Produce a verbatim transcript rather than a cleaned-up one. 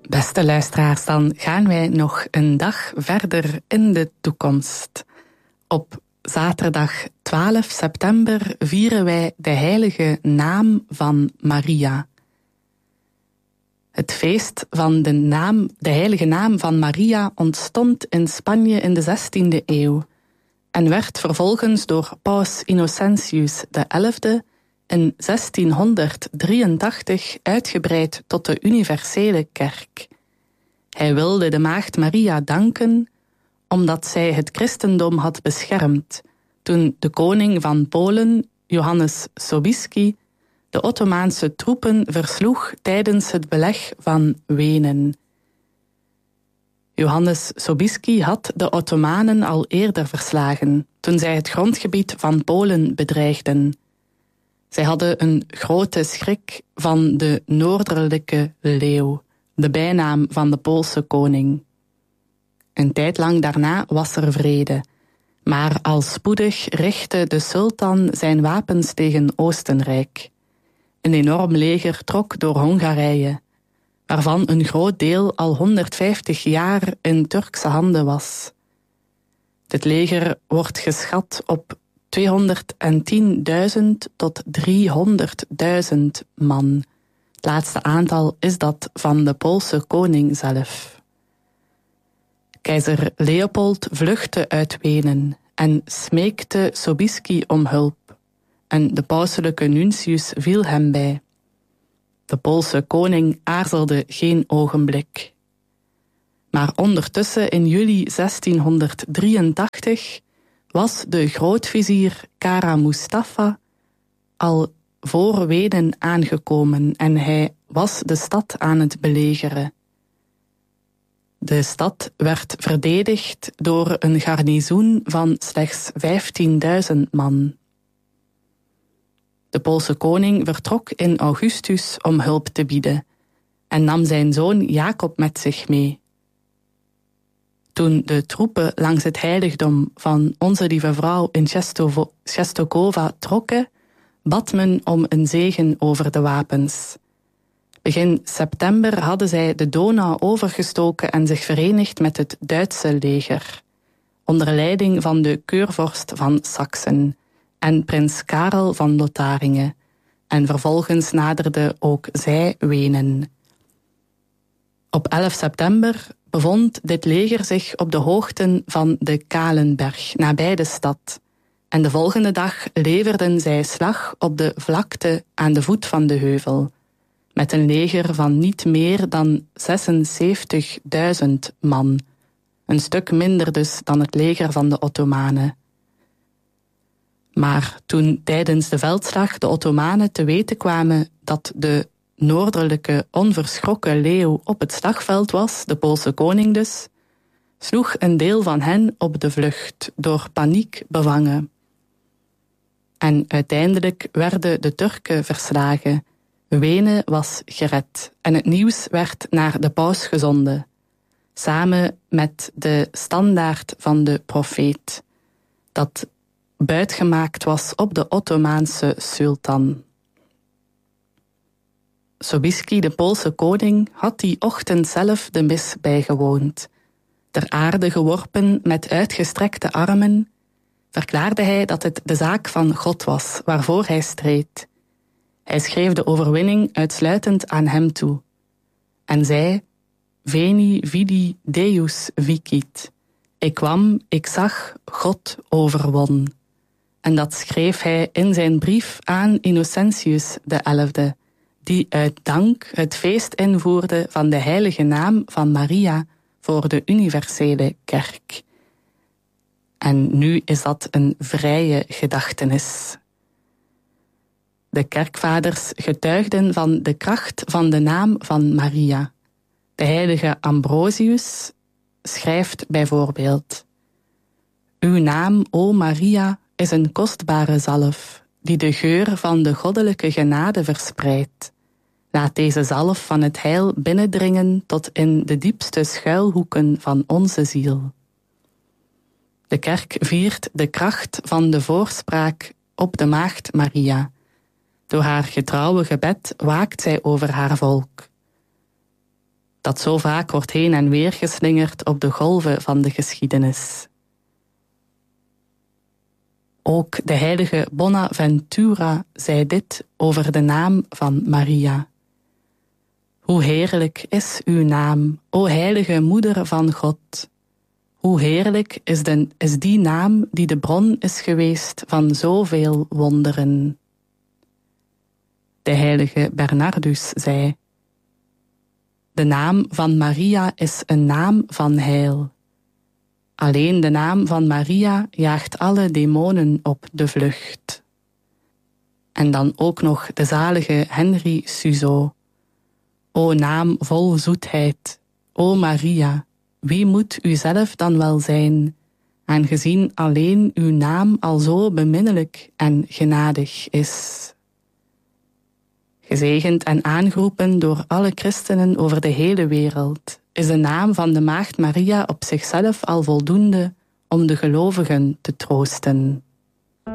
Beste luisteraars, dan gaan wij nog een dag verder in de toekomst. Op zaterdag twaalf september vieren wij de heilige naam van Maria. Het feest van de, naam, de heilige naam van Maria ontstond in Spanje in de zestiende eeuw en werd vervolgens door paus Innocentius de elfde in zestienhonderddrieëntachtig uitgebreid tot de universele kerk. Hij wilde de maagd Maria danken omdat zij het christendom had beschermd toen de koning van Polen, Johannes Sobieski, de Ottomaanse troepen versloeg tijdens het beleg van Wenen. Johannes Sobieski had de Ottomanen al eerder verslagen toen zij het grondgebied van Polen bedreigden. Zij hadden een grote schrik van de Noorderlijke leeuw, de bijnaam van de Poolse koning. Een tijd lang daarna was er vrede, maar al spoedig richtte de sultan zijn wapens tegen Oostenrijk. Een enorm leger trok door Hongarije, waarvan een groot deel al honderdvijftig jaar in Turkse handen was. Dit leger wordt geschat op tweehonderdtienduizend tot driehonderdduizend man. Het laatste aantal is dat van de Poolse koning zelf. Keizer Leopold vluchtte uit Wenen en smeekte Sobieski om hulp. En de pauselijke nuntius viel hem bij. De Poolse koning aarzelde geen ogenblik. Maar ondertussen in juli zestienhonderddrieëntachtig was de grootvizier Kara Mustafa al voor Wenen aangekomen en hij was de stad aan het belegeren. De stad werd verdedigd door een garnizoen van slechts vijftienduizend man. De Poolse koning vertrok in augustus om hulp te bieden en nam zijn zoon Jacob met zich mee. Toen de troepen langs het heiligdom van Onze Lieve Vrouw in Czestochowa trokken, bad men om een zegen over de wapens. Begin september hadden zij de Donau overgestoken en zich verenigd met het Duitse leger, onder leiding van de keurvorst van Saksen en prins Karel van Lotharingen, en vervolgens naderde ook zij Wenen. Op elf september bevond dit leger zich op de hoogten van de Kalenberg, nabij de stad, en de volgende dag leverden zij slag op de vlakte aan de voet van de heuvel, met een leger van niet meer dan zesenzeventigduizend man, een stuk minder dus dan het leger van de Ottomanen. Maar toen tijdens de veldslag de Ottomanen te weten kwamen dat de noordelijke onverschrokken leeuw op het slagveld was, de Poolse koning dus, sloeg een deel van hen op de vlucht, door paniek bevangen. En uiteindelijk werden de Turken verslagen. Wenen was gered en het nieuws werd naar de paus gezonden, samen met de standaard van de profeet, dat buitgemaakt was op de Ottomaanse sultan. Sobieski, de Poolse koning, had die ochtend zelf de mis bijgewoond. Ter aarde geworpen met uitgestrekte armen, verklaarde hij dat het de zaak van God was waarvoor hij streed. Hij schreef de overwinning uitsluitend aan hem toe en zei: Veni, vidi, Deus vicit. Ik kwam, ik zag, God overwon. En dat schreef hij in zijn brief aan Innocentius de elfde, die uit dank het feest invoerde van de heilige naam van Maria voor de universele kerk. En nu is dat een vrije gedachtenis. De kerkvaders getuigden van de kracht van de naam van Maria. De heilige Ambrosius schrijft bijvoorbeeld: Uw naam, o Maria, is een kostbare zalf, die de geur van de goddelijke genade verspreidt. Laat deze zalf van het heil binnendringen tot in de diepste schuilhoeken van onze ziel. De kerk viert de kracht van de voorspraak op de maagd Maria. Door haar getrouwe gebed waakt zij over haar volk. dat zo vaak wordt heen en weer geslingerd op de golven van de geschiedenis. Ook de heilige Bonaventura zei dit over de naam van Maria. Hoe heerlijk is uw naam, o heilige moeder van God. Hoe heerlijk is, de, is die naam die de bron is geweest van zoveel wonderen. De heilige Bernardus zei: de naam van Maria is een naam van heil. Alleen de naam van Maria jaagt alle demonen op de vlucht. En dan ook nog de zalige Henry Suzo. O naam vol zoetheid, o Maria, wie moet u zelf dan wel zijn, aangezien alleen uw naam al zo beminnelijk en genadig is. Gezegend en aangeroepen door alle christenen over de hele wereld, is de naam van de Maagd Maria op zichzelf al voldoende om de gelovigen te troosten.